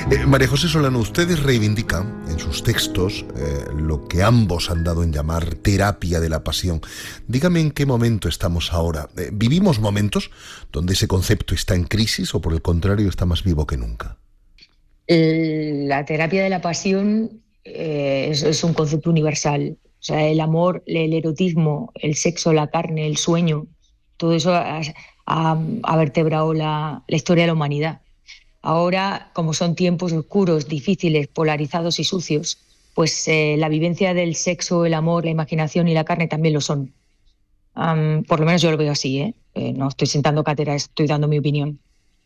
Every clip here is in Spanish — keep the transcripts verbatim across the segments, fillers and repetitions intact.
Eh, María José Solano, ustedes reivindican en sus textos eh, lo que ambos han dado en llamar terapia de la pasión. Dígame en qué momento estamos ahora. Eh, ¿Vivimos momentos donde ese concepto está en crisis o por el contrario está más vivo que nunca? La terapia de la pasión eh, es, es un concepto universal. O sea, el amor, el erotismo, el sexo, la carne, el sueño, todo eso ha, ha- ha vertebrado la, la historia de la humanidad. Ahora, como son tiempos oscuros, difíciles, polarizados y sucios, pues eh, la vivencia del sexo, el amor, la imaginación y la carne también lo son. Am, por lo menos yo lo veo así, ¿eh? Eh, no estoy sentando cátedra, estoy dando mi opinión.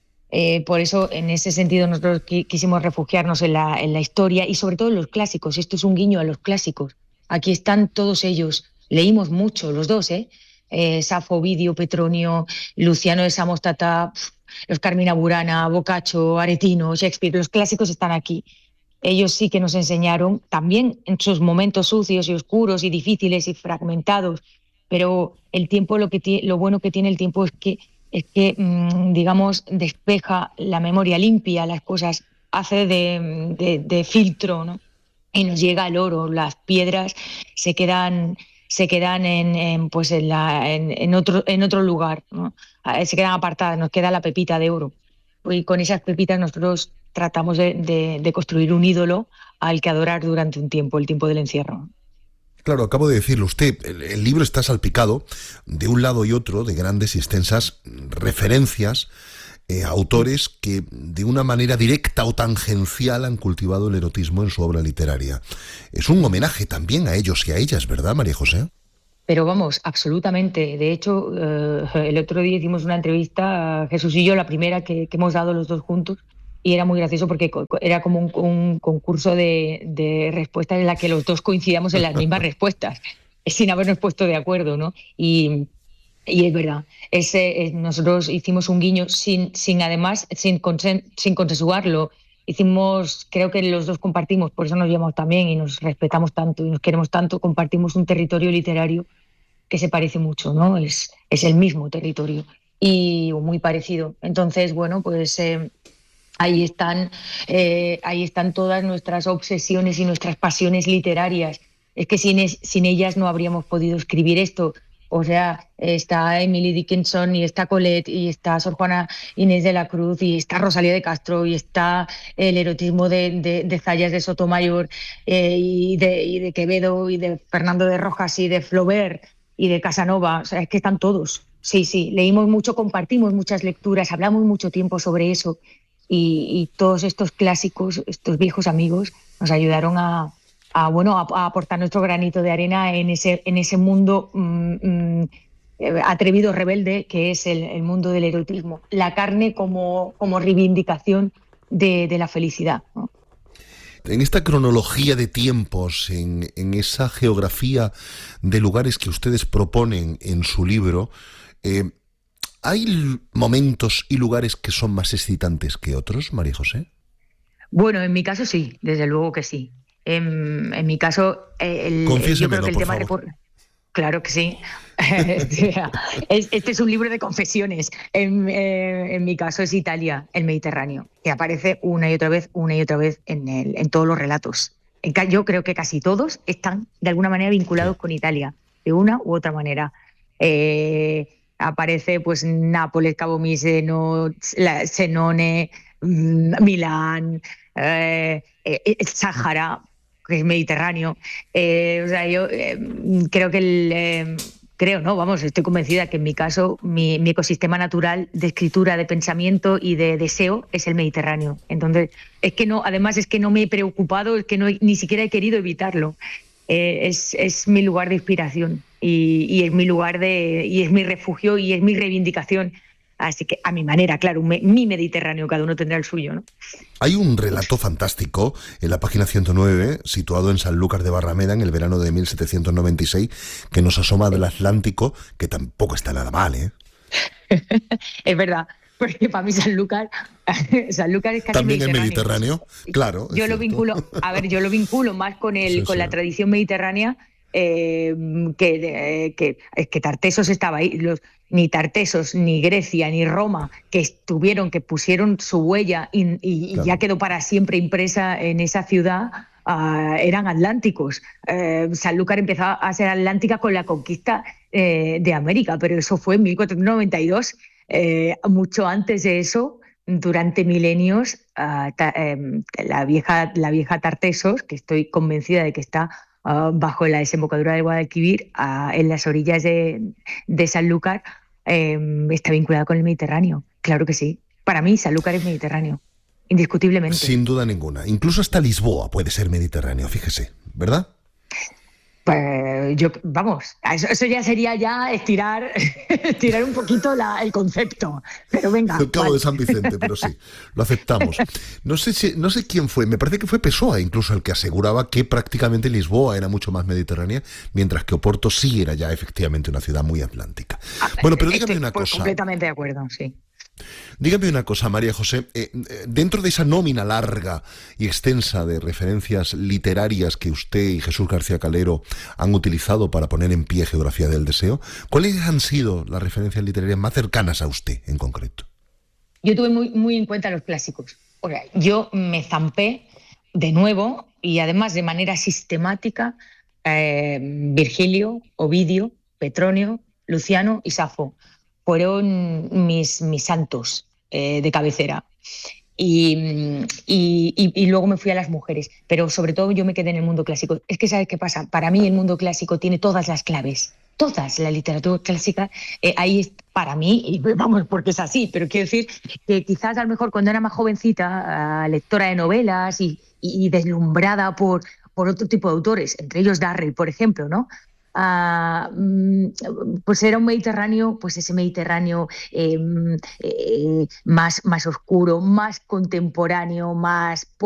Eh, por eso, en ese sentido, nosotros qui- quisimos refugiarnos en la, en la historia y sobre todo en los clásicos. Esto es un guiño a los clásicos. Aquí están todos ellos. Leímos mucho, los dos, ¿eh? Eh, Safo, Ovidio, Petronio, Luciano de Samostata, pf, los Carmina Burana, Boccaccio, Aretino, Shakespeare. Los clásicos están aquí. Ellos sí que nos enseñaron, también en sus momentos sucios y oscuros y difíciles y fragmentados, pero el tiempo, lo que tie- lo bueno que tiene el tiempo es que, es que mm, digamos, despeja la memoria, limpia las cosas, hace de, de- de filtro, ¿no? Y nos llega el oro, las piedras se quedan, se quedan en, en, pues en, la, en, en otro, en otro lugar, ¿no? Ah, se quedan apartadas, nos queda la pepita de oro. Y con esas pepitas nosotros tratamos de, de- de construir un ídolo al que adorar durante un tiempo, el tiempo del encierro. Claro, acabo de decirlo usted, el, el libro está salpicado de un lado y otro de grandes y extensas referencias eh, a autores que de una manera directa o tangencial han cultivado el erotismo en su obra literaria. Es un homenaje también a ellos y a ellas, ¿verdad, María José? Pero vamos, absolutamente. De hecho, eh, el otro día hicimos una entrevista, Jesús y yo, la primera que, que hemos dado los dos juntos, y era muy gracioso porque co- co- era como un, un concurso de, de respuestas en la que los dos coincidíamos en las mismas respuestas, sin habernos puesto de acuerdo, ¿no? Y, y es verdad, ese, eh, nosotros hicimos un guiño sin, sin además, sin, consen- sin consensuarlo. Hicimos, creo que los dos compartimos, por eso nos llamamos también y nos respetamos tanto y nos queremos tanto, compartimos un territorio literario que se parece mucho, ¿no? Es, es el mismo territorio y o muy parecido. Entonces, bueno, pues eh, ahí están, eh, ahí están todas nuestras obsesiones y nuestras pasiones literarias. Es que sin, es- sin ellas no habríamos podido escribir esto. O sea, está Emily Dickinson y está Colette y está Sor Juana Inés de la Cruz y está Rosalía de Castro y está el erotismo de, de, de Zayas de Sotomayor eh, y, de, y de Quevedo y de Fernando de Rojas y de Flaubert y de Casanova. O sea, es que están todos. Sí, sí, leímos mucho, compartimos muchas lecturas, hablamos mucho tiempo sobre eso y, y todos estos clásicos, estos viejos amigos, nos ayudaron a, a, bueno, a, a aportar nuestro granito de arena en ese, en ese mundo mm, mm, eh, atrevido, rebelde, que es el, el mundo del erotismo. La carne como, como reivindicación de, de la felicidad, ¿no? En esta cronología de tiempos, en, en esa geografía de lugares que ustedes proponen en su libro, eh, ¿hay l- momentos y lugares que son más excitantes que otros, María José? Bueno, en mi caso sí, desde luego que sí. En, en mi caso, eh, el- el- yo creo Confiésemelo, que el por tema favor. recur- claro que sí. Es- Este es un libro de confesiones. En, eh, en mi caso es Italia, el Mediterráneo, que aparece una y otra vez, una y otra vez en, el- en todos los relatos. En ca- Yo creo que casi todos están de alguna manera Sí. vinculados con Italia, de una u otra manera. Eh, Aparece pues Nápoles, Cabo Miseno, la- Senone, mm, Milán, eh, eh, el Sáhara, que es Mediterráneo. Eh, o sea, yo eh, creo que el, eh, creo, no, vamos, estoy convencida que en mi caso mi, mi ecosistema natural de escritura, de pensamiento y de deseo es el Mediterráneo. Entonces, es que no, además es que no me he preocupado, es que no he- ni siquiera he querido evitarlo. Eh, es, es mi lugar de inspiración y, y es mi lugar de, y es mi refugio y es mi reivindicación. Así que a mi manera, claro, me- mi Mediterráneo, cada uno tendrá el suyo, ¿no? Hay un relato fantástico en la página ciento nueve, situado en Sanlúcar de Barrameda en el verano de mil setecientos noventa y seis, que nos asoma del Atlántico, que tampoco está nada mal, ¿eh? Es verdad, porque para mí Sanlúcar, Sanlúcar es casi También es mediterráneo. Mediterráneo, claro, es Yo lo cierto. vinculo, a ver, yo lo vinculo más con el, Sí, con sí. la tradición mediterránea, eh, que, eh, que, que Tartessos estaba ahí. Los, ni Tartessos, ni Grecia, ni Roma, que estuvieron, que pusieron su huella y, y, y Claro. ya quedó para siempre impresa en esa ciudad, uh, eran atlánticos. Uh, Sanlúcar empezó a ser atlántica con la conquista eh, de América, pero eso fue en mil cuatrocientos noventa y dos. Eh, mucho antes de eso, durante milenios, uh, ta, eh, la, vieja, la vieja Tartessos, que estoy convencida de que está uh, bajo la desembocadura del Guadalquivir, uh, en las orillas de, de Sanlúcar, eh, está vinculada con el Mediterráneo. Claro que sí. Para mí, Sanlúcar es Mediterráneo, indiscutiblemente. Sin duda ninguna. Incluso hasta Lisboa puede ser Mediterráneo, fíjese, ¿verdad? Pues yo, vamos, eso, eso ya sería ya estirar, estirar un poquito la, el concepto. Pero venga. El Cabo vale. de San Vicente, pero sí, lo aceptamos. No sé si, no sé quién fue, me parece que fue Pessoa incluso el que aseguraba que prácticamente Lisboa era mucho más mediterránea, mientras que Oporto sí era ya efectivamente una ciudad muy atlántica. Bueno, pero dígame Estoy una pues cosa. completamente de acuerdo, sí. Dígame una cosa, María José, eh, dentro de esa nómina larga y extensa de referencias literarias que usted y Jesús García Calero han utilizado para poner en pie Geografía del Deseo, ¿cuáles han sido las referencias literarias más cercanas a usted en concreto? Yo tuve muy, muy en cuenta los clásicos. O sea, yo me zampé de nuevo y además de manera sistemática eh, Virgilio, Ovidio, Petronio, Luciano y Safo. Fueron mis, mis santos eh, de cabecera. Y, y, y, y luego me fui a las mujeres, pero sobre todo yo me quedé en el mundo clásico. Es que ¿sabes qué pasa? Para mí el mundo clásico tiene todas las claves, todas. La literatura clásica, eh, ahí es para mí, y vamos, porque es así, pero quiero decir que quizás a lo mejor cuando era más jovencita, uh, lectora de novelas y, y, y deslumbrada por, por otro tipo de autores, entre ellos Darrell, por ejemplo, ¿no? Uh, pues era un Mediterráneo, pues ese Mediterráneo eh, eh, más, más oscuro, más contemporáneo, más